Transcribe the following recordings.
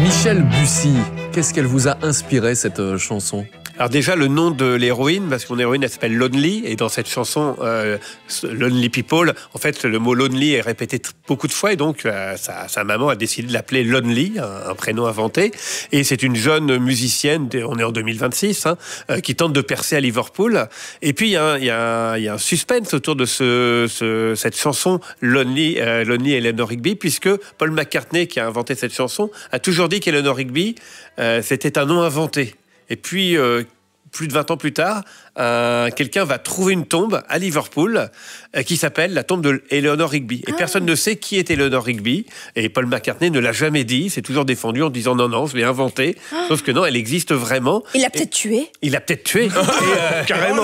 Michel Bussy, qu'est-ce qu'elle vous a inspiré cette chanson ? Alors déjà, le nom de l'héroïne, parce que mon héroïne, elle s'appelle Lonely, et dans cette chanson, Lonely People, en fait, le mot Lonely est répété beaucoup de fois, et donc sa maman a décidé de l'appeler Lonely, un prénom inventé, et c'est une jeune musicienne, on est en 2026, qui tente de percer à Liverpool, et puis il y a un suspense autour de cette chanson Lonely Eleanor Rigby, puisque Paul McCartney, qui a inventé cette chanson, a toujours dit qu'Eleanor Rigby, c'était un nom inventé. Et puis, plus de 20 ans plus tard, quelqu'un va trouver une tombe à Liverpool qui s'appelle la tombe de Eleanor Rigby. Et personne ne sait qui est Eleanor Rigby. Et Paul McCartney ne l'a jamais dit. C'est toujours défendu en disant non, je l'ai inventée. Sauf que non, elle existe vraiment. Il l'a peut-être tuée. Il l'a peut-être tuée. Carrément.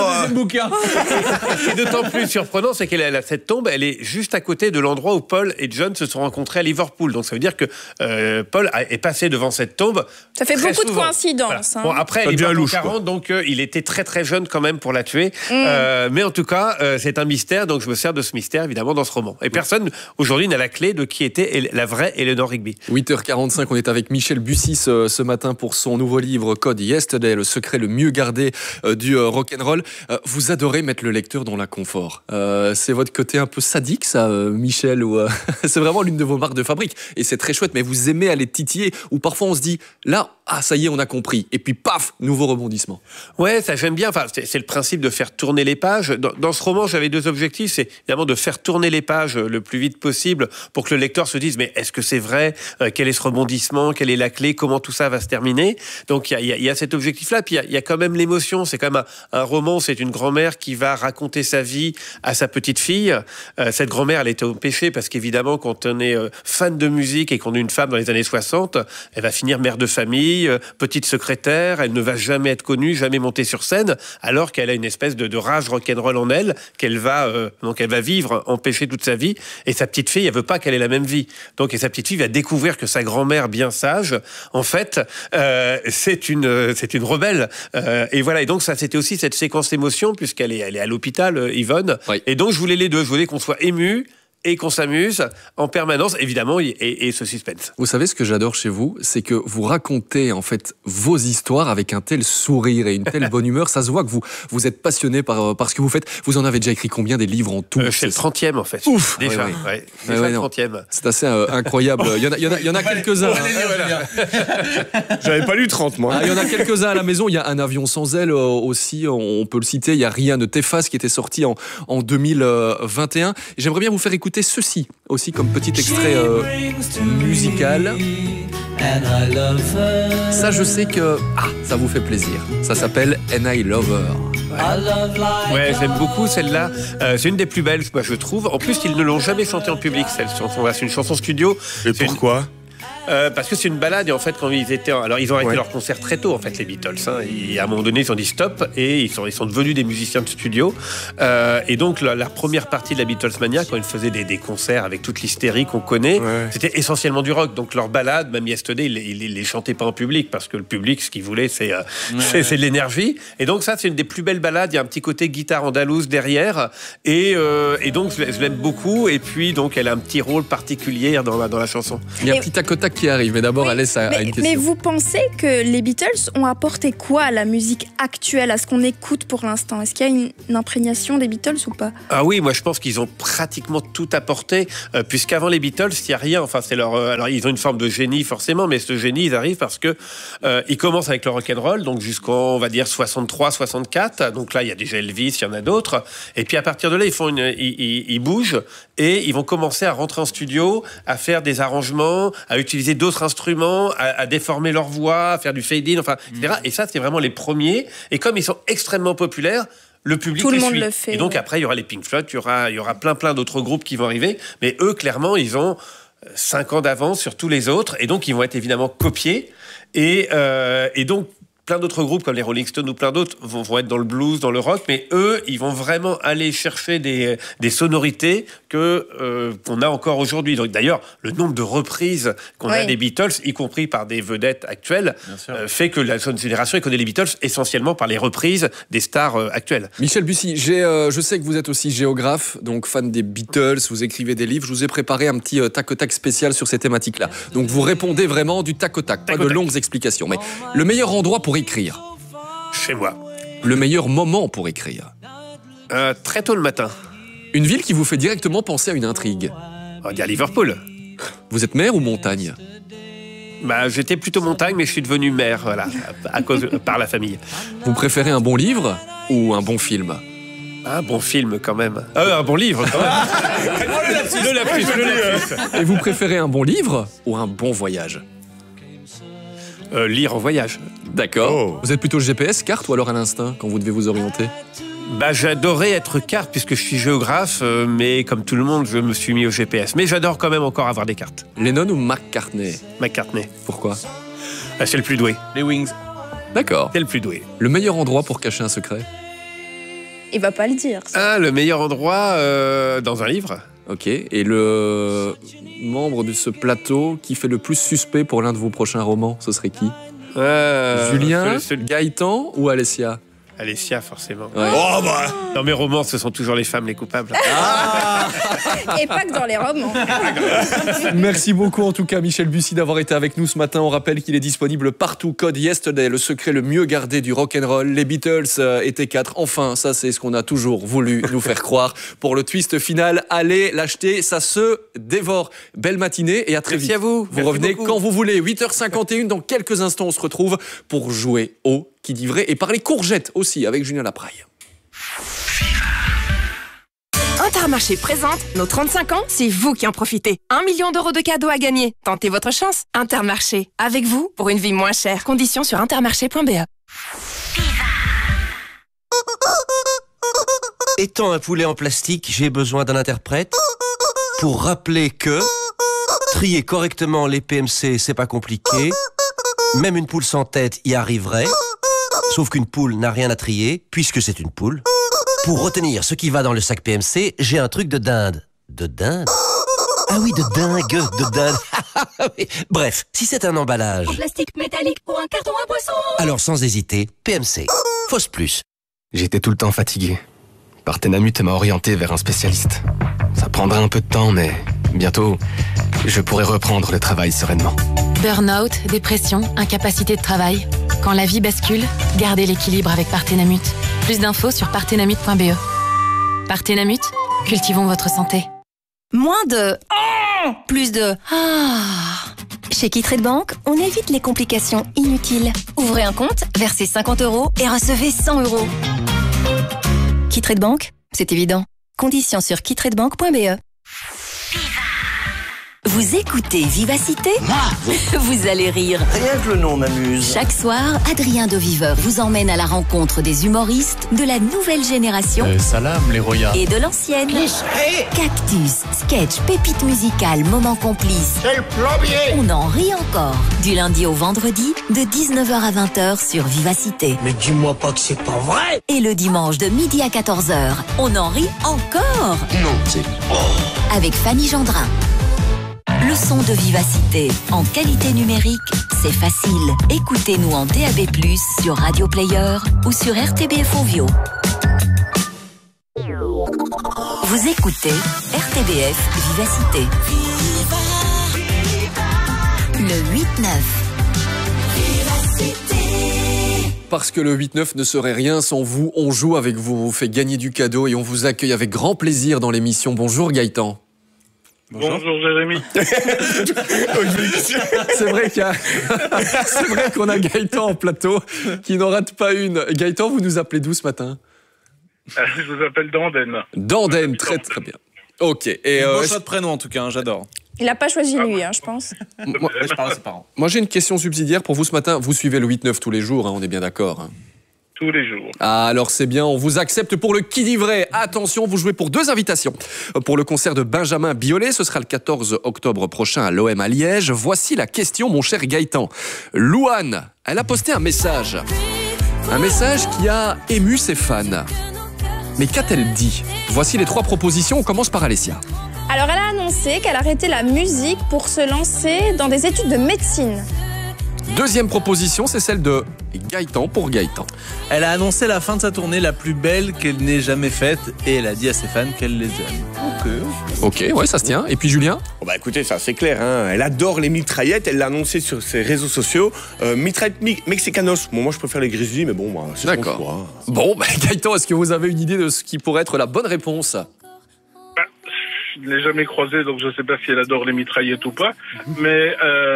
Et d'autant plus surprenant, c'est qu'elle a cette tombe, elle est juste à côté de l'endroit où Paul et John se sont rencontrés à Liverpool. Donc ça veut dire que Paul est passé devant cette tombe. Ça fait beaucoup souvent. de coïncidences. Voilà. Bon, après, elle est pas en 40, donc il était très très jeune quand même pour la tuer. Mais en tout cas, c'est un mystère, donc je me sers de ce mystère évidemment dans ce roman. Et personne aujourd'hui n'a la clé de qui était la vraie Eleanor Rigby. 8h45, on est avec Michel Bussy ce matin pour son nouveau livre Code Yesterday, le secret le mieux gardé du rock'n'roll. Vous adorez mettre le lecteur dans l'inconfort. C'est votre côté un peu sadique, ça, Michel, ou c'est vraiment l'une de vos marques de fabrique. Et c'est très chouette, mais vous aimez aller titiller, ou parfois on se dit, là, ça y est, on a compris. Et puis paf, nouveau rebondissement. Ouais, ça j'aime bien. Enfin, c'est le principe de faire tourner les pages. Dans ce roman, j'avais deux objectifs. C'est évidemment de faire tourner les pages le plus vite possible pour que le lecteur se dise mais est-ce que c'est vrai ? Quel est ce rebondissement ? Quelle est la clé ? Comment tout ça va se terminer ? Donc il y a cet objectif-là. Puis il y a quand même l'émotion. C'est quand même un roman. C'est une grand-mère qui va raconter sa vie à sa petite fille. Cette grand-mère, elle était au péché parce qu'évidemment, quand on est fan de musique et qu'on est une femme dans les années 60, elle va finir mère de famille, petite secrétaire. Elle ne va jamais être connue, jamais monter sur scène, alors qu'elle a une espèce de rage rock'n'roll en elle, qu'elle va vivre empêcher toute sa vie. Et sa petite fille, elle veut pas qu'elle ait la même vie. Donc, et sa petite fille va découvrir que sa grand-mère, bien sage, en fait, c'est une rebelle. Et voilà. Et donc, ça, c'était aussi cette séquence d'émotion, puisqu'elle est à l'hôpital, Yvonne. Oui. Et donc, je voulais les deux. Je voulais qu'on soit ému et qu'on s'amuse en permanence, évidemment, et ce suspense. Vous savez, ce que j'adore chez vous, c'est que vous racontez en fait vos histoires avec un tel sourire et une telle bonne humeur. Ça se voit que vous êtes passionné par ce que vous faites. Vous en avez déjà écrit combien des livres en tout ? C'est le 30e en fait. Ouf. Déjà, déjà le 30e. C'est assez incroyable. Il y en a quelques-uns. J'avais pas lu 30, moi. Il y en a quelques-uns à la maison. Il y a Un avion sans aile aussi, on peut le citer. Il y a Rien ne t'efface qui était sorti en 2021. Et j'aimerais bien vous faire écouter ceci aussi comme petit extrait musical. Ça, je sais que ça vous fait plaisir. Ça s'appelle And I Love Her. Ouais, j'aime beaucoup celle-là. C'est une des plus belles, moi, je trouve. En plus, ils ne l'ont jamais chantée en public, cette chanson-là. C'est une chanson studio. Et pourquoi ? Parce que c'est une balade et en fait quand ils étaient alors ils ont arrêté leur concert très tôt en fait les Beatles et à un moment donné ils ont dit stop et ils sont devenus des musiciens de studio et donc la première partie de la Beatlesmania quand ils faisaient des concerts avec toute l'hystérie qu'on connaît c'était essentiellement du rock donc leur balade même Yesterday ils les chantaient pas en public parce que le public ce qu'il voulait c'est de l'énergie et donc ça c'est une des plus belles balades il y a un petit côté guitare andalouse derrière et donc je l'aime beaucoup et puis donc elle a un petit rôle particulier dans la chanson. Il y a un petit tac au tac qui arrive, mais d'abord Alès a une question. Mais vous pensez que les Beatles ont apporté quoi à la musique actuelle, à ce qu'on écoute pour l'instant ? Est-ce qu'il y a une imprégnation des Beatles ou pas ? Ah oui, moi je pense qu'ils ont pratiquement tout apporté, puisqu'avant les Beatles, il n'y a rien. Enfin, c'est alors ils ont une forme de génie forcément, mais ce génie, ils arrivent parce que ils commencent avec le rock'n'roll, donc jusqu'en on va dire 63, 64. Donc là, il y a déjà Elvis, il y en a d'autres. Et puis à partir de là, ils bougent et ils vont commencer à rentrer en studio, à faire des arrangements, à utiliser d'autres instruments, à déformer leur voix, à faire du fade-in, enfin, etc. Et ça, c'est vraiment les premiers. Et comme ils sont extrêmement populaires, le public tout le monde suit. le fait. Et donc après, il y aura les Pink Floyd, il y aura plein d'autres groupes qui vont arriver. Mais eux, clairement, ils ont 5 ans d'avance sur tous les autres. Et donc, ils vont être évidemment copiés. Et donc, plein d'autres groupes comme les Rolling Stones ou plein d'autres vont être dans le blues, dans le rock, mais eux, ils vont vraiment aller chercher des sonorités qu'on a encore aujourd'hui. Donc d'ailleurs, le nombre de reprises qu'on a des Beatles, y compris par des vedettes actuelles, fait que la jeune génération connaît les Beatles essentiellement par les reprises des stars actuelles. Michel Bussy, je sais que vous êtes aussi géographe, donc fan des Beatles, vous écrivez des livres. Je vous ai préparé un petit tac au tac spécial sur ces thématiques-là. Donc vous répondez vraiment du tac au tac, pas de longues explications. Mais le meilleur endroit pour écrire? Chez moi. Le meilleur moment pour écrire? Très tôt le matin. Une ville qui vous fait directement penser à une intrigue? On va dire Liverpool. Vous êtes mer ou montagne? J'étais plutôt montagne, mais je suis devenu maire, voilà, par la famille. Vous préférez un bon livre ou un bon film? Un bon film, quand même. Un bon livre, quand même. Le lapsus. Et vous préférez un bon livre ou un bon voyage? Lire en voyage. D'accord. Oh. Vous êtes plutôt GPS, carte ou alors à l'instinct quand vous devez vous orienter? J'adorais être carte puisque je suis géographe, mais comme tout le monde, je me suis mis au GPS. Mais j'adore quand même encore avoir des cartes. Lennon ou McCartney? McCartney. Pourquoi? C'est le plus doué. Les Wings. D'accord. C'est le plus doué. Le meilleur endroit pour cacher un secret? Il va pas le dire. Ça. Le meilleur endroit dans un livre. Ok. Et le membre de ce plateau qui fait le plus suspect pour l'un de vos prochains romans, ce serait qui? Julien, Gaëtan ou Alessia? Alessia, forcément. Ouais. Oh bah. Dans mes romans, ce sont toujours les femmes les coupables. Et pas que dans les romans. Merci beaucoup en tout cas Michel Bussy d'avoir été avec nous ce matin. On rappelle qu'il est disponible partout. Code Yesterday, le secret le mieux gardé du rock'n'roll. Les Beatles étaient 4. Enfin, ça c'est ce qu'on a toujours voulu nous faire croire. Pour le twist final, allez l'acheter, ça se dévore. Belle matinée et à très vite. Merci à vous. Vous revenez quand vous voulez. 8h51, dans quelques instants on se retrouve pour jouer au Qui dit vrai et parler courgettes aussi avec Julien Lapraille. Intermarché présente nos 35 ans, c'est vous qui en profitez. 1 million d'euros de cadeaux à gagner. Tentez votre chance. Intermarché, avec vous pour une vie moins chère. Conditions sur intermarché.be. Étant un poulet en plastique, j'ai besoin d'un interprète pour rappeler que trier correctement les PMC, c'est pas compliqué. Même une poule sans tête y arriverait. Sauf qu'une poule n'a rien à trier, puisque c'est une poule. Pour retenir ce qui va dans le sac PMC, j'ai un truc de dinde. De dinde? Ah oui, de dingue, de dinde. Bref, si c'est un emballage... En plastique métallique ou un carton à boisson. Alors sans hésiter, PMC. Fausse plus. J'étais tout le temps fatigué. Partenamut m'a orienté vers un spécialiste. Ça prendra un peu de temps, mais bientôt, je pourrai reprendre le travail sereinement. Burnout, dépression, incapacité de travail. Quand la vie bascule, gardez l'équilibre avec Partenamut. Plus d'infos sur partenamut.be. Partenamut, cultivons votre santé. Moins de... Plus de... Chez KeyTrade Bank, on évite les complications inutiles. Ouvrez un compte, versez 50 € et recevez 100 €. KeyTrade Bank, c'est évident. Conditions sur keytradebank.be. Vous écoutez Vivacité? Vous allez rire. Rien que le nom m'amuse. Chaque soir, Adrien Doviveur vous emmène à la rencontre des humoristes de la nouvelle génération Salam les royas. et de l'ancienne. Cactus, sketch, pépite musicale, moment complice. C'est le plombier. On en rit encore. Du lundi au vendredi, de 19h à 20h sur Vivacité. Mais dis-moi pas que c'est pas vrai. Et le dimanche de midi à 14h, on en rit encore. Non, c'est... Avec Fanny Gendrin. Le son de Vivacité, en qualité numérique, c'est facile. Écoutez-nous en DAB+, sur Radio Player ou sur RTBF Ovio. Vous écoutez RTBF Vivacité. Le 8-9. Parce que le 8-9 ne serait rien sans vous, on joue avec vous, on vous fait gagner du cadeau et on vous accueille avec grand plaisir dans l'émission. Bonjour Gaëtan. Bonjour Jérémy. C'est vrai c'est vrai qu'on a Gaëtan en plateau qui n'en rate pas une. Gaëtan, vous nous appelez d'où ce matin? Je vous appelle Danden. Danden, très très bien. Ok. Et Beau choix de prénom en tout cas, j'adore. Il n'a pas choisi lui, je pense. Je parle à ses parents. moi j'ai une question subsidiaire pour vous ce matin. Vous suivez le 8-9 tous les jours, on est bien d'accord. Tous les jours. Ah, alors c'est bien, on vous accepte pour le Qui dit vrai. Attention, vous jouez pour 2 invitations. Pour le concert de Benjamin Biolay, ce sera le 14 octobre prochain à l'OM à Liège. Voici la question, mon cher Gaëtan. Louane, elle a posté un message. Un message qui a ému ses fans. Mais qu'a-t-elle dit? Voici les 3 propositions, on commence par Alessia. Alors, elle a annoncé qu'elle arrêtait la musique pour se lancer dans des études de médecine. Deuxième proposition, c'est celle de Gaëtan pour Gaëtan. Elle a annoncé la fin de sa tournée la plus belle qu'elle n'ait jamais faite et elle a dit à ses fans qu'elle les aime. Ok, ouais, ça se tient. Et puis Julien? Oh bah écoutez, ça c'est clair, hein. Elle adore les mitraillettes, elle l'a annoncé sur ses réseaux sociaux. Mitraillettes mexicanos. Bon, moi je préfère les grizzlies, mais bon, bah, c'est son choix. D'accord. Bon, bah, Gaëtan, est-ce que vous avez une idée de ce qui pourrait être la bonne réponse? Je ne l'ai jamais croisée, donc je ne sais pas si elle adore les mitraillettes ou pas. Mais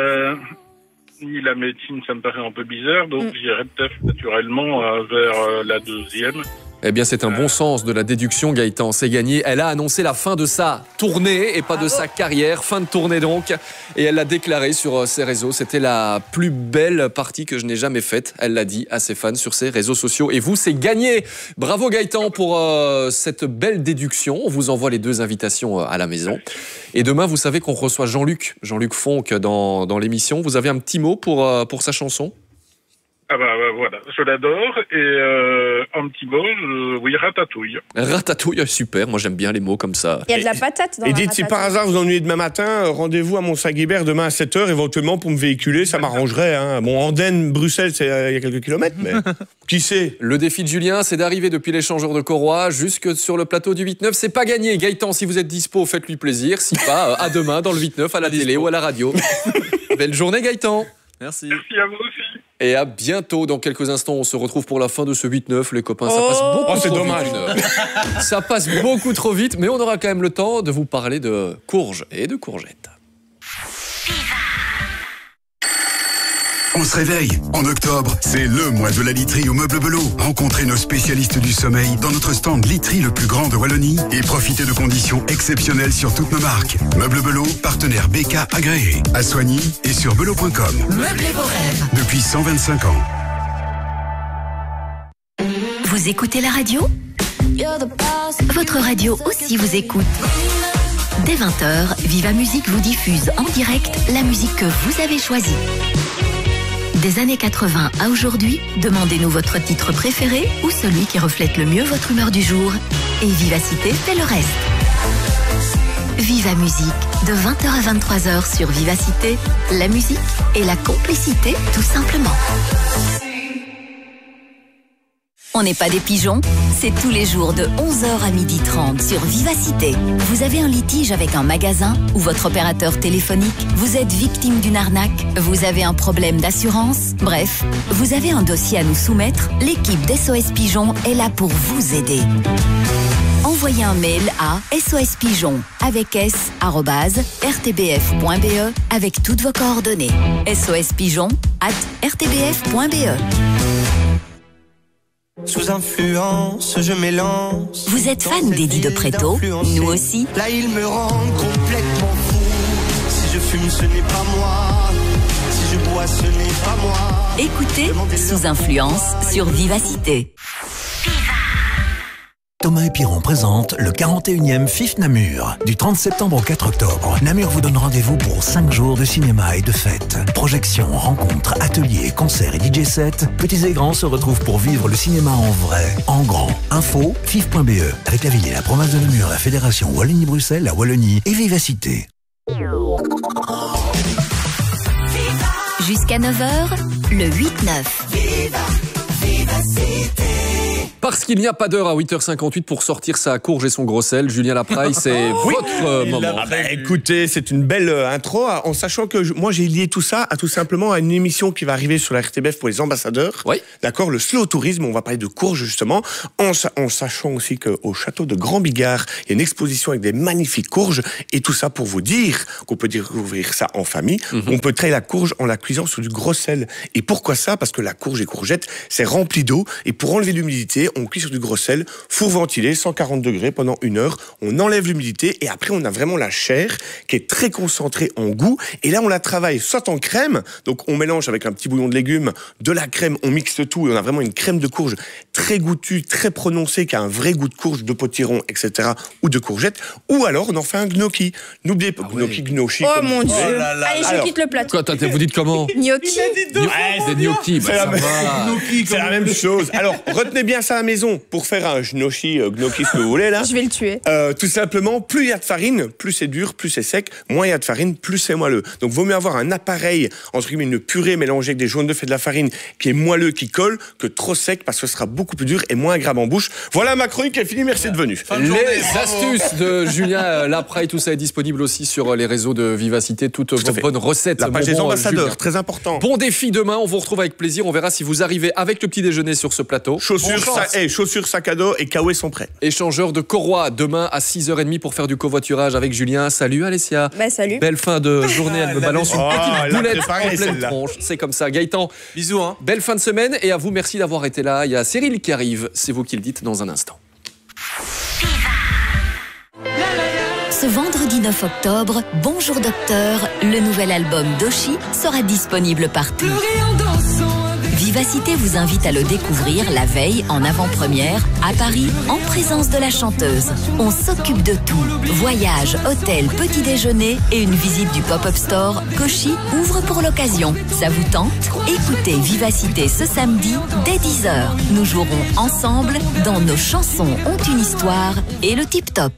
ni la médecine, ça me paraît un peu bizarre. Donc j'irais peut-être naturellement vers la deuxième. Eh bien, c'est un bon sens de la déduction, Gaëtan. C'est gagné. Elle a annoncé la fin de sa tournée et pas de sa carrière. Fin de tournée, donc. Et elle l'a déclaré sur ses réseaux. C'était la plus belle partie que je n'ai jamais faite. Elle l'a dit à ses fans sur ses réseaux sociaux. Et vous, c'est gagné. Bravo, Gaëtan, pour cette belle déduction. On vous envoie les 2 invitations à la maison. Et demain, vous savez qu'on reçoit Jean-Luc Fonck dans l'émission. Vous avez un petit mot pour sa chanson? Ah bah voilà, je l'adore. Et un petit mot, oui, ratatouille. Ratatouille, super. Moi, j'aime bien les mots comme ça. Il y a de la patate dans la Et dites, si par hasard vous ennuyez demain matin, rendez-vous à Mont-Saint-Guibert demain à 7h, éventuellement pour me véhiculer, ça m'arrangerait. Hein. Bon, Andenne, Bruxelles, c'est il y a quelques kilomètres, mais qui sait? Le défi de Julien, c'est d'arriver depuis l'échangeur de Coroy jusque sur le plateau du 8-9. C'est pas gagné. Gaëtan, si vous êtes dispo, faites-lui plaisir. Si pas, à demain dans le 8-9, à la télé ou à la radio. Belle journée, Gaëtan. Merci. Merci à vous aussi. Et à bientôt. Dans quelques instants, on se retrouve pour la fin de ce 8-9. Les copains, ça passe beaucoup trop dommage. vite. Ça passe beaucoup trop vite, mais on aura quand même le temps de vous parler de courges et de courgettes. On se réveille. En octobre, c'est le mois de la literie au Meuble Belot. Rencontrez nos spécialistes du sommeil dans notre stand literie le plus grand de Wallonie et profitez de conditions exceptionnelles sur toutes nos marques. Meuble Belot, partenaire BK agréé, à Soigny et sur belot.com. Meublez vos rêves. Depuis 125 ans. Vous écoutez la radio? Votre radio aussi vous écoute. Dès 20h, Viva Musique vous diffuse en direct la musique que vous avez choisie. Des années 80 à aujourd'hui, demandez-nous votre titre préféré ou celui qui reflète le mieux votre humeur du jour. Et Vivacité fait le reste. Viva Musique, de 20h à 23h sur Vivacité, la musique et la complicité tout simplement. On n'est pas des pigeons, c'est tous les jours de 11h à 12h30 sur Vivacité. Vous avez un litige avec un magasin ou votre opérateur téléphonique, vous êtes victime d'une arnaque, vous avez un problème d'assurance, bref, vous avez un dossier à nous soumettre, l'équipe d'SOS Pigeon est là pour vous aider. Envoyez un mail à sospigeon avec s@rtbf.be avec toutes vos coordonnées. sospigeon@rtbf.be. Sous influence, je m'élance. Vous êtes fan d'Eddie de Préto? Nous aussi. Là, il me rend complètement fou. Si je fume, ce n'est pas moi. Si je bois, ce n'est pas moi. Écoutez Sous influence sur Vivacité. Thomas et Piron présente le 41e FIF Namur. Du 30 septembre au 4 octobre, Namur vous donne rendez-vous pour 5 jours de cinéma et de fêtes. Projections, rencontres, ateliers, concerts et DJ sets. Petits et grands se retrouvent pour vivre le cinéma en vrai, en grand. Info, fif.be. Avec la ville et la province de Namur, la fédération Wallonie-Bruxelles, la Wallonie et Vivacité. Jusqu'à 9h, le 8-9. Parce qu'il n'y a pas d'heure à 8h58 pour sortir sa courge et son gros sel. Julien Lapraille, c'est votre moment. Ah bah, écoutez, c'est une belle intro, en sachant que moi j'ai lié tout ça à tout simplement à une émission qui va arriver sur la RTBF pour les ambassadeurs. Oui. D'accord, le slow tourisme, on va parler de courges justement, en sachant aussi qu'au château de Grand Bigard, il y a une exposition avec des magnifiques courges, et tout ça pour vous dire qu'on peut découvrir ça en famille. On peut traiter la courge en la cuisant sur du gros sel. Et pourquoi ça? Parce que la courge et courgette, c'est rempli d'eau, et pour enlever l'humidité, on cuit sur du gros sel, four ventilé, 140 degrés pendant 1 heure. On enlève l'humidité et après on a vraiment la chair qui est très concentrée en goût. Et là on la travaille soit en crème, donc on mélange avec un petit bouillon de légumes, de la crème, on mixe tout et on a vraiment une crème de courge très goûtue, très prononcée, qui a un vrai goût de courge, de potiron, etc. ou de courgette. Ou alors on en fait un gnocchi. N'oubliez pas, gnocchi. Oh mon Dieu. Allez, je quitte le plateau. Quoi, vous dites comment? Gnocchi. Des gnocchis, c'est la même chose. Alors, retenez bien ça à la maison pour faire un gnocchi, ce que vous voulez là. Je vais le tuer. Tout simplement, plus il y a de farine, plus c'est dur, plus c'est sec. Moins il y a de farine, plus c'est moelleux. Donc, vaut mieux avoir un appareil, entre guillemets, une purée mélangée avec des jaunes d'œufs et de la farine qui est moelleux, qui colle, que trop sec parce que ce sera beaucoup plus dur et moins agréable en bouche. Voilà ma chronique est finie. Merci de venue. Les astuces de Julien Lapray, tout ça est disponible aussi sur les réseaux de Vivacité. Toutes vos bonnes recettes. La page des ambassadeurs, très important. Bon défi demain, on vous retrouve avec plaisir. On verra si vous arrivez avec le petit déjeuner sur ce plateau. Chaussures, sac à dos et Kawaii sont prêts. Échangeur de Corois demain à 6h30 pour faire du covoiturage avec Julien. Salut Alessia. Salut. Belle fin de journée, elle me balance une petite boulette en pleine celle-là. tronche. C'est comme ça. Gaëtan, bisous. Hein. Belle fin de semaine et à vous, merci d'avoir été là. Il y a Cyril qui arrive, c'est vous qui le dites dans un instant. Ce vendredi 9 octobre, Bonjour Docteur, le nouvel album d'Oshi sera disponible partout. Vivacité vous invite à le découvrir la veille en avant-première à Paris en présence de la chanteuse. On s'occupe de tout. Voyage, hôtel, petit déjeuner et une visite du pop-up store qu'Oshi ouvre pour l'occasion. Ça vous tente? Écoutez Vivacité ce samedi dès 10h. Nous jouerons ensemble dans Nos chansons ont une histoire et le tip-top.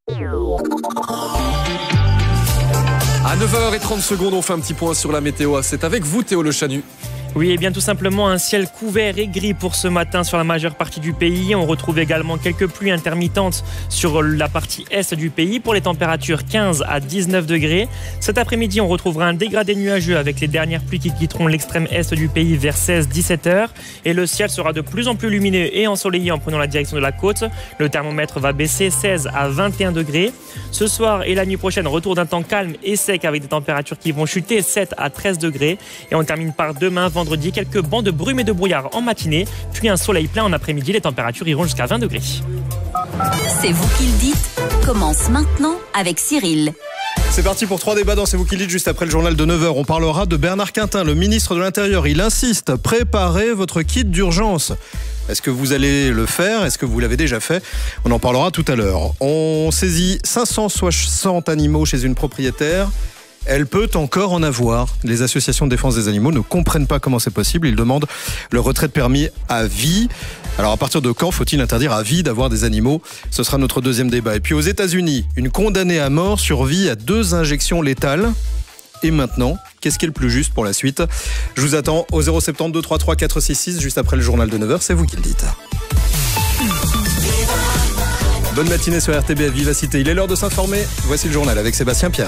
À 9h30, on fait un petit point sur la météo. C'est avec vous, Théo Le Chanu. Oui, et bien tout simplement un ciel couvert et gris pour ce matin sur la majeure partie du pays. On retrouve également quelques pluies intermittentes sur la partie est du pays pour les températures 15 à 19 degrés. Cet après-midi, on retrouvera un dégradé nuageux avec les dernières pluies qui quitteront l'extrême est du pays vers 16-17 heures. Et le ciel sera de plus en plus lumineux et ensoleillé en prenant la direction de la côte. Le thermomètre va baisser 16 à 21 degrés. Ce soir et la nuit prochaine, retour d'un temps calme et sec avec des températures qui vont chuter 7 à 13 degrés. Et on termine par demain, vendredi, quelques bancs de brume et de brouillard en matinée, puis un soleil plein en après-midi. Les températures iront jusqu'à 20 degrés. C'est vous qui le dites, commence maintenant avec Cyril. C'est parti pour 3 débats dans C'est vous qui le dites juste après le journal de 9h. On parlera de Bernard Quintin, le ministre de l'Intérieur. Il insiste, préparez votre kit d'urgence. Est-ce que vous allez le faire? Est-ce que vous l'avez déjà fait? On en parlera tout à l'heure. On saisit 560 animaux chez une propriétaire. Elle peut encore en avoir. Les associations de défense des animaux ne comprennent pas comment c'est possible. Ils demandent le retrait de permis à vie. Alors à partir de quand faut-il interdire à vie d'avoir des animaux? Ce sera notre deuxième débat. Et puis aux États-Unis, une condamnée à mort survit à 2 injections létales. Et maintenant, qu'est-ce qui est le plus juste pour la suite? Je vous attends au 070 233 466 juste après le journal de 9h. C'est vous qui le dites. Bonne matinée sur RTB à Vivacité. Il est l'heure de s'informer. Voici le journal avec Sébastien Pierret.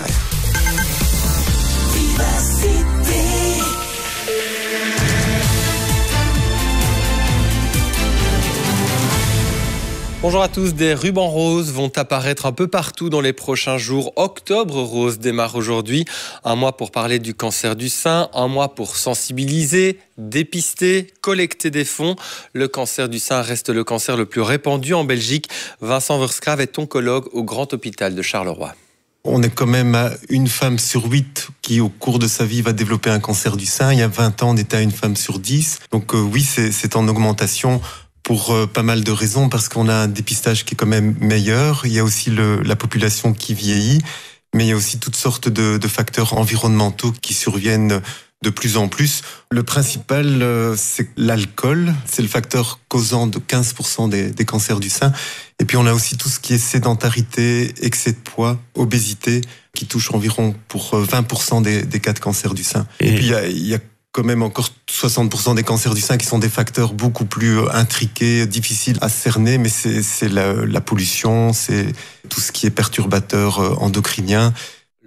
Bonjour à tous, des rubans roses vont apparaître un peu partout dans les prochains jours. Octobre rose démarre aujourd'hui. Un mois pour parler du cancer du sein, un mois pour sensibiliser, dépister, collecter des fonds. Le cancer du sein reste le cancer le plus répandu en Belgique. Vincent Verskrave est oncologue au Grand Hôpital de Charleroi. On est quand même à 1 femme sur 8 qui, au cours de sa vie, va développer un cancer du sein. Il y a 20 ans, on était à 1 femme sur 10. Donc oui, c'est en augmentation pour pas mal de raisons, parce qu'on a un dépistage qui est quand même meilleur. Il y a aussi la population qui vieillit, mais il y a aussi toutes sortes de facteurs environnementaux qui surviennent de plus en plus. Le principal, c'est l'alcool. C'est le facteur causant de 15% des cancers du sein. Et puis on a aussi tout ce qui est sédentarité, excès de poids, obésité, qui touche environ pour 20% des cas de cancer du sein. Et puis il y a quand même encore 60% des cancers du sein qui sont des facteurs beaucoup plus intriqués, difficiles à cerner, mais c'est la pollution, c'est tout ce qui est perturbateur endocrinien.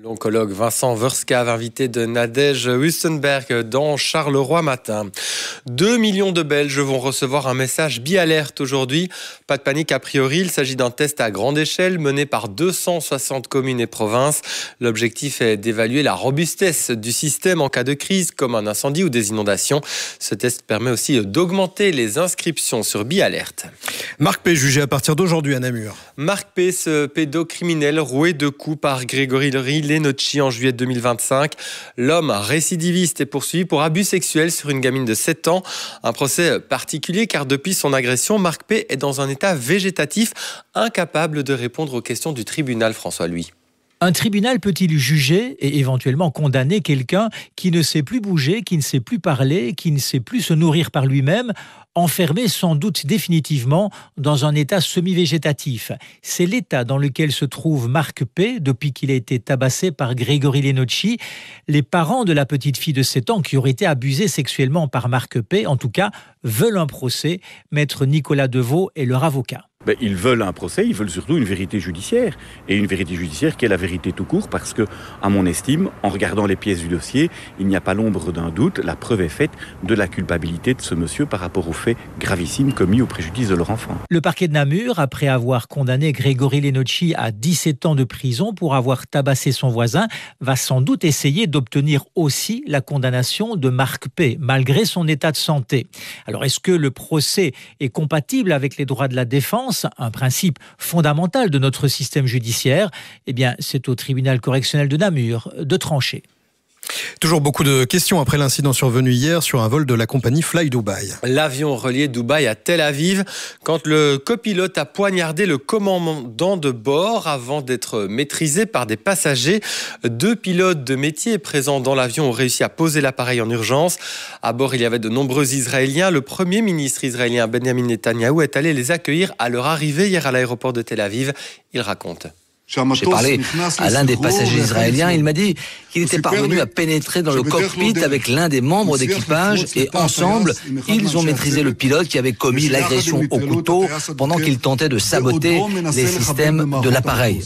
L'oncologue Vincent Verskav, invité de Nadège Hustenberg dans Charleroi Matin. 2 millions de Belges vont recevoir un message BiAlert aujourd'hui. Pas de panique a priori, il s'agit d'un test à grande échelle mené par 260 communes et provinces. L'objectif est d'évaluer la robustesse du système en cas de crise comme un incendie ou des inondations. Ce test permet aussi d'augmenter les inscriptions sur BiAlert. Marc P. jugé à partir d'aujourd'hui à Namur. Marc P., ce pédocriminel roué de coups par Grégory Lenocci en juillet 2025. L'homme récidiviste est poursuivi pour abus sexuels sur une gamine de 7 ans. Un procès particulier car depuis son agression, Marc P. est dans un état végétatif, incapable de répondre aux questions du tribunal. François Louis. Un tribunal peut-il juger et éventuellement condamner quelqu'un qui ne sait plus bouger, qui ne sait plus parler, qui ne sait plus se nourrir par lui-même, enfermé sans doute définitivement dans un état semi-végétatif? C'est l'état dans lequel se trouve Marc P. depuis qu'il a été tabassé par Grégory Lenocci. Les parents de la petite fille de 7 ans qui aurait été abusée sexuellement par Marc P., en tout cas, veulent un procès. Maître Nicolas Deveau est leur avocat. Ils veulent un procès, ils veulent surtout une vérité judiciaire. Et une vérité judiciaire qui est la vérité tout court, parce que, à mon estime, en regardant les pièces du dossier, il n'y a pas l'ombre d'un doute, la preuve est faite de la culpabilité de ce monsieur par rapport aux faits gravissimes commis au préjudice de leur enfant. Le parquet de Namur, après avoir condamné Grégory Lenocci à 17 ans de prison pour avoir tabassé son voisin, va sans doute essayer d'obtenir aussi la condamnation de Marc P., malgré son état de santé. Alors, est-ce que le procès est compatible avec les droits de la défense, un principe fondamental de notre système judiciaire? Eh bien, c'est au tribunal correctionnel de Namur de trancher. Toujours beaucoup de questions après l'incident survenu hier sur un vol de la compagnie Fly Dubai. L'avion reliait Dubaï à Tel Aviv quand le copilote a poignardé le commandant de bord avant d'être maîtrisé par des passagers. 2 pilotes de métier présents dans l'avion ont réussi à poser l'appareil en urgence. À bord, il y avait de nombreux Israéliens. Le Premier ministre israélien Benjamin Netanyahou est allé les accueillir à leur arrivée hier à l'aéroport de Tel Aviv. Il raconte. J'ai parlé à l'un des passagers israéliens. Il m'a dit qu'il était parvenu à pénétrer dans le cockpit avec l'un des membres d'équipage et ensemble, ils ont maîtrisé le pilote qui avait commis l'agression au couteau pendant qu'il tentait de saboter les systèmes de l'appareil.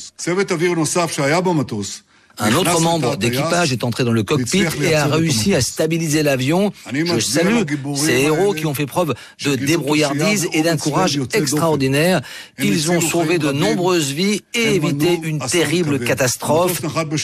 Un autre membre d'équipage est entré dans le cockpit et a réussi à stabiliser l'avion. Je salue ces héros qui ont fait preuve de débrouillardise et d'un courage extraordinaire. Ils ont sauvé de nombreuses vies et évité une terrible catastrophe.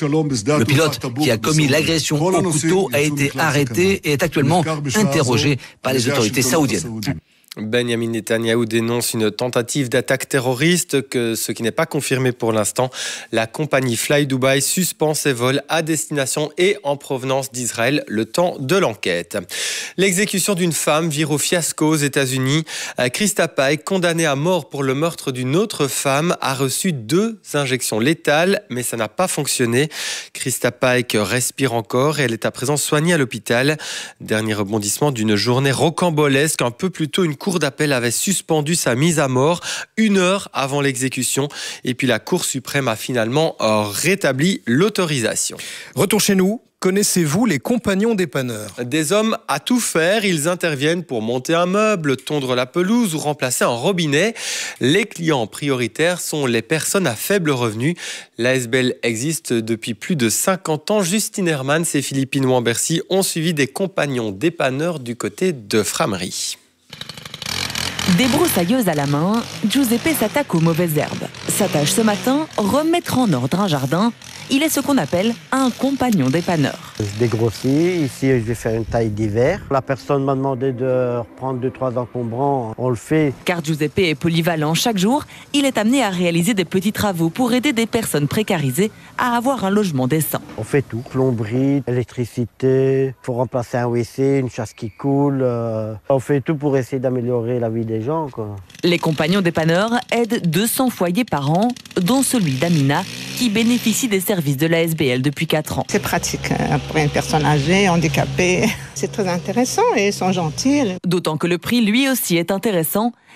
Le pilote qui a commis l'agression au couteau a été arrêté et est actuellement interrogé par les autorités saoudiennes. Benjamin Netanyahou dénonce une tentative d'attaque terroriste, ce qui n'est pas confirmé pour l'instant. La compagnie Fly Dubai suspend ses vols à destination et en provenance d'Israël le temps de l'enquête. L'exécution d'une femme vire au fiasco aux États-Unis. Krista Pike, condamnée à mort pour le meurtre d'une autre femme, a reçu 2 injections létales, mais ça n'a pas fonctionné. Krista Pike respire encore et elle est à présent soignée à l'hôpital. Dernier rebondissement d'une journée rocambolesque. Un peu plus tôt, une cour d'appel avait suspendu sa mise à mort 1 heure avant l'exécution. Et puis la Cour suprême a finalement rétabli l'autorisation. Retour chez nous. Connaissez-vous les compagnons dépanneurs? Des hommes à tout faire, ils interviennent pour monter un meuble, tondre la pelouse ou remplacer un robinet. Les clients prioritaires sont les personnes à faible revenu. L'ASBL existe depuis plus de 50 ans. Justine Hermann et Philippine Wambercy ont suivi des compagnons dépanneurs du côté de Framery. Débroussailleuse à la main, Giuseppe s'attaque aux mauvaises herbes. Sa tâche ce matin, remettre en ordre un jardin. Il est ce qu'on appelle un compagnon dépanneur. Je dégrossis, ici je vais faire une taille d'hiver. La personne m'a demandé de reprendre 2-3 encombrants, on le fait. Car Giuseppe est polyvalent chaque jour, il est amené à réaliser des petits travaux pour aider des personnes précarisées à avoir un logement décent. On fait tout, plomberie, électricité, il faut remplacer un WC, une chasse qui coule. On fait tout pour essayer d'améliorer la vie des gens, quoi. Les compagnons dépanneurs aident 200 foyers par an, dont celui d'Amina, qui bénéficie des services de l'ASBL depuis 4 ans. C'est pratique pour une personne âgée, handicapée. C'est très intéressant et ils sont gentils. D'autant que le prix, lui aussi, est intéressant.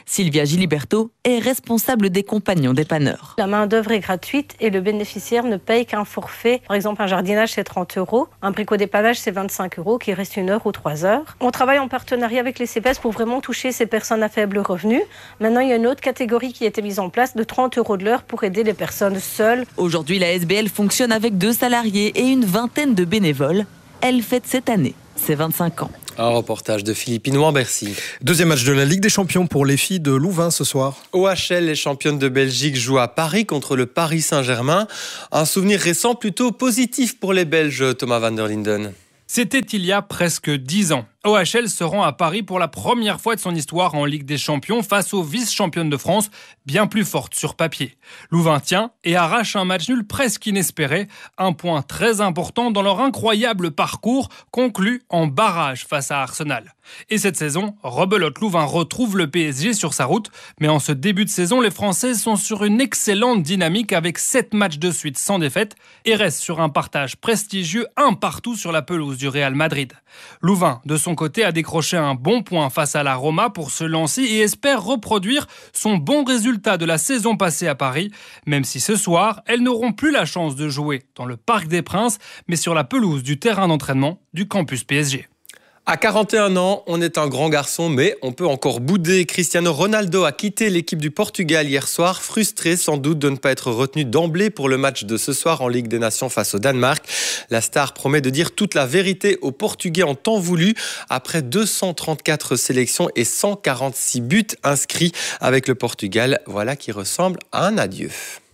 Sylvia Giliberto est responsable des compagnons dépanneurs. La main-d'œuvre est gratuite et le bénéficiaire ne paye qu'un forfait. Par exemple, un jardinage, c'est 30 €. Un bricot-dépannage, c'est 25 €, qui reste 1 heure ou 3 heures. On travaille en partenariat avec les CPS pour vraiment toucher ces personnes à faible revenu. Maintenant, il y a une autre catégorie qui a été mise en place de 30 € de l'heure pour aider les personnes seules. Aujourd'hui, la SBL fonctionne avec 2 salariés et une vingtaine de bénévoles. Elle fête cette année ses 25 ans. Un reportage de Philippe Inouan-Bercy. Deuxième match de la Ligue des Champions pour les filles de Louvain ce soir. OHL, les championnes de Belgique, jouent à Paris contre le Paris Saint-Germain. Un souvenir récent plutôt positif pour les Belges, Thomas van der Linden. C'était il y a presque 10 ans. OHL se rend à Paris pour la première fois de son histoire en Ligue des Champions face aux vice-championnes de France, bien plus fortes sur papier. Louvain tient et arrache un match nul presque inespéré, un point très important dans leur incroyable parcours conclu en barrage face à Arsenal. Et cette saison, rebelote, Louvain retrouve le PSG sur sa route, mais en ce début de saison, les Françaises sont sur une excellente dynamique avec 7 matchs de suite sans défaite et restent sur un partage prestigieux un partout sur la pelouse du Real Madrid. Louvain, de son côté, a décroché un bon point face à la Roma pour se lancer et espère reproduire son bon résultat de la saison passée à Paris, même si ce soir, elles n'auront plus la chance de jouer dans le Parc des Princes, mais sur la pelouse du terrain d'entraînement du campus PSG. À 41 ans, on est un grand garçon, mais on peut encore bouder. Cristiano Ronaldo a quitté l'équipe du Portugal hier soir, frustré sans doute de ne pas être retenu d'emblée pour le match de ce soir en Ligue des Nations face au Danemark. La star promet de dire toute la vérité aux Portugais en temps voulu, après 234 sélections et 146 buts inscrits avec le Portugal. Voilà qui ressemble à un adieu.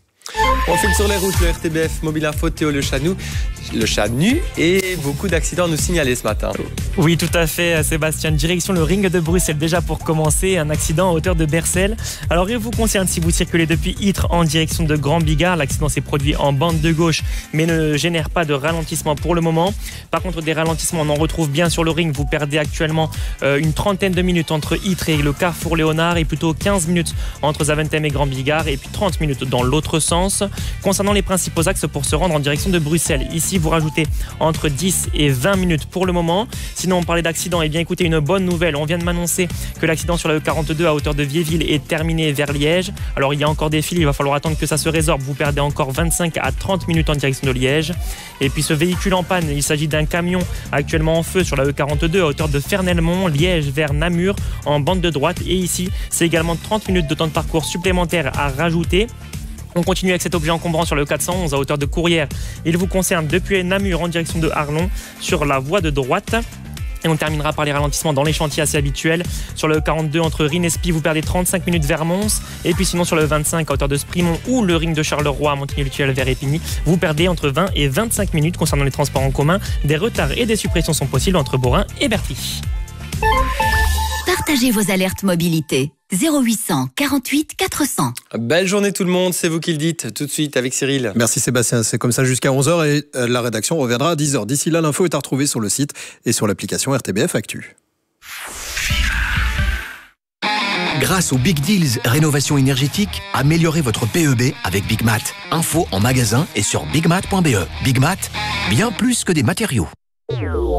On file sur les routes, le RTBF Mobile Info, Théo Le Chanu et beaucoup d'accidents nous signalés ce matin. Oui, tout à fait, Sébastien. Direction le ring de Bruxelles, déjà pour commencer, un accident à hauteur de Bercel. Alors, il vous concerne si vous circulez depuis Ytre en direction de Grand Bigard. L'accident s'est produit en bande de gauche, mais ne génère pas de ralentissement pour le moment. Par contre, des ralentissements, on en retrouve bien sur le ring. Vous perdez actuellement une trentaine de minutes entre Ytre et le Carrefour Léonard, et plutôt 15 minutes entre Zaventem et Grand Bigard, et puis 30 minutes dans l'autre sens. Concernant les principaux axes pour se rendre en direction de Bruxelles, ici vous rajoutez entre 10 et 20 minutes pour le moment. Sinon, on parlait d'accident, et bien écoutez, une bonne nouvelle, on vient de m'annoncer que l'accident sur la E42 à hauteur de Viéville est terminé vers Liège. Alors il y a encore des files, il va falloir attendre que ça se résorbe, vous perdez encore 25 à 30 minutes en direction de Liège. Et puis ce véhicule en panne, il s'agit d'un camion actuellement en feu sur la E42 à hauteur de Fernelmont, Liège vers Namur en bande de droite, et ici c'est également 30 minutes de temps de parcours supplémentaire à rajouter. On continue avec cet objet encombrant sur le 411 à hauteur de Courrières. Il vous concerne depuis Namur en direction de Arlon sur la voie de droite. Et on terminera par les ralentissements dans les chantiers assez habituels. Sur le 42 entre Rinespi, vous perdez 35 minutes vers Mons. Et puis sinon sur le 25 à hauteur de Sprimont ou le ring de Charleroi à Montigny-le-Tunnel vers Épigny, vous perdez entre 20 et 25 minutes concernant les transports en commun. Des retards et des suppressions sont possibles entre Borin et Bertry. Partagez vos alertes mobilité. 0800 48 400. Belle journée tout le monde, c'est vous qui le dites. Tout de suite avec Cyril. Merci Sébastien, c'est comme ça jusqu'à 11h et la rédaction reviendra à 10h. D'ici là, l'info est à retrouver sur le site et sur l'application RTBF Actu. Grâce aux Big Deals Rénovation énergétique, améliorez votre PEB avec Big Mat. Info en magasin et sur bigmat.be. Big Mat, bien plus que des matériaux.